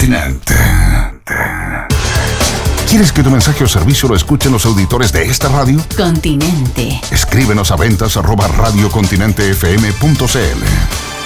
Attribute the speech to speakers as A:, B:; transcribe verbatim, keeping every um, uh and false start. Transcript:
A: Continente. ¿Quieres que tu mensaje o servicio lo escuchen los auditores de esta radio?
B: Continente.
A: Escríbenos a ventas arroba radiocontinentefm punto cl.